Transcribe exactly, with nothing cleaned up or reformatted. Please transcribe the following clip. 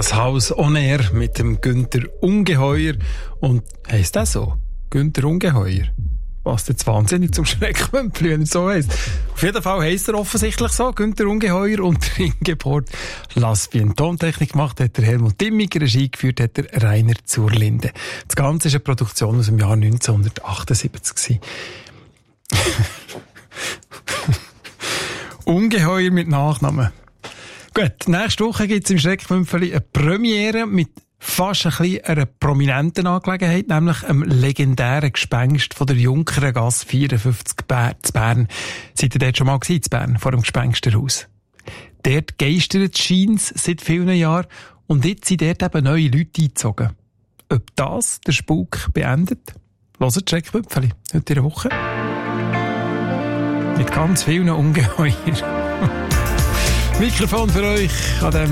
Das Haus on Air mit dem Günther Ungeheuer. Und heisst das so? Günther Ungeheuer? Passt jetzt wahnsinnig zum Schreckmümpfli, wenn er so heisst. Auf jeden Fall heisst er offensichtlich so, Günther Ungeheuer. Und der Ingeborg Laspien. Tontechnik gemacht hat der Helmut Dimmiger, Regie geführt hat der Rainer Zurlinde. Das Ganze ist eine Produktion aus dem Jahr neunzehnhundertachtundsiebzig. Ungeheuer mit Nachnamen. Gut, nächste Woche gibt es im Schreckmümpfeli eine Premiere mit fast ein bisschen einer prominenten Angelegenheit, nämlich einem legendären Gespenst von der Junkerengasse vierundfünfzig zu Bern. Seid ihr dort schon mal gewesen, in Bern, vor dem Gespensterhaus? Dort geistert scheint's seit vielen Jahren und jetzt sind dort eben neue Leute eingezogen. Ob das der Spuk beendet? Hört das Schreckmümpfeli heute in der Woche. Mit ganz vielen Ungeheuern. Mikrofon für euch an dem